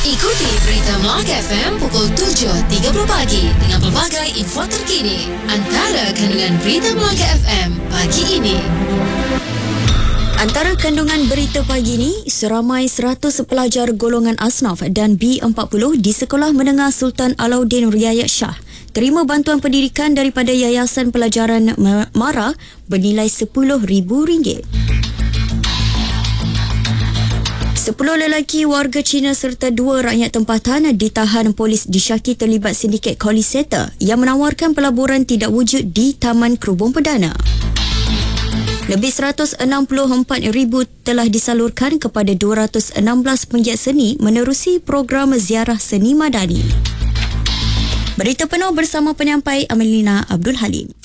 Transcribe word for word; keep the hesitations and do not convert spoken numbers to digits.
Ikuti Berita Melaka F M pukul tujuh tiga puluh pagi dengan pelbagai info terkini. Antara kandungan Berita Melaka F M pagi ini. Antara kandungan berita pagi ini, seramai seratus pelajar golongan Asnaf dan B empat puluh di Sekolah Menengah Sultan Alauddin Riayat Shah terima bantuan pendidikan daripada Yayasan Pelajaran MARA bernilai sepuluh ribu ringgit. Sepuluh lelaki warga Cina serta dua rakyat tempatan ditahan polis disyaki terlibat sindiket call center yang menawarkan pelaburan tidak wujud di Taman Kerubung Perdana. Lebih seratus enam puluh empat ribu telah disalurkan kepada dua ratus enam belas penggiat seni menerusi program ziarah seni madani. Berita penuh bersama penyampai Amelina Abdul Halim.